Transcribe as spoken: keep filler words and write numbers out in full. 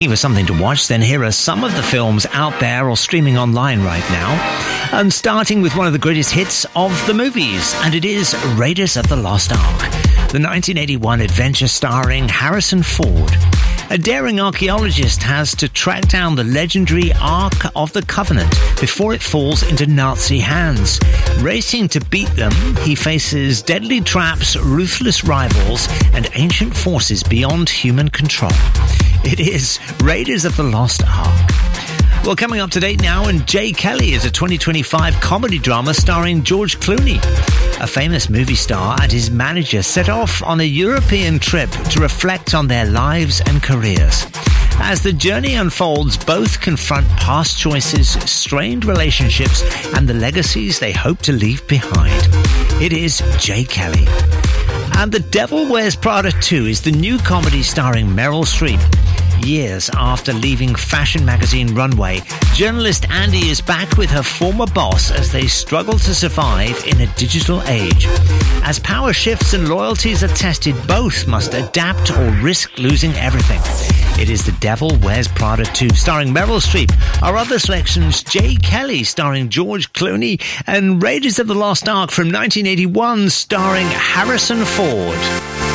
For something to watch, then here are some of the films out there or streaming online right now. And starting with one of the greatest hits of the movies, and it is Raiders of the Lost Ark, the nineteen eighty-one adventure starring Harrison Ford. A daring archaeologist has to track down the legendary Ark of the Covenant before it falls into Nazi hands. Racing to beat them, he faces deadly traps, ruthless rivals, and ancient forces beyond human control. It is Raiders of the Lost Ark. Well, coming up to date now, and Jay Kelly is a twenty twenty-five comedy drama starring George Clooney. A famous movie star and his manager set off on a European trip to reflect on their lives and careers. As the journey unfolds, both confront past choices, strained relationships, and the legacies they hope to leave behind. It is Jay Kelly. And The Devil Wears Prada two is the new comedy starring Meryl Streep. Years after leaving fashion magazine Runway, journalist Andy is back with her former boss as they struggle to survive in a digital age. As power shifts and loyalties are tested, both must adapt or risk losing everything. It is The Devil Wears Prada two, starring Meryl Streep. Our other selections, Jay Kelly, starring George Clooney, and Raiders of the Lost Ark from nineteen eighty-one, starring Harrison Ford.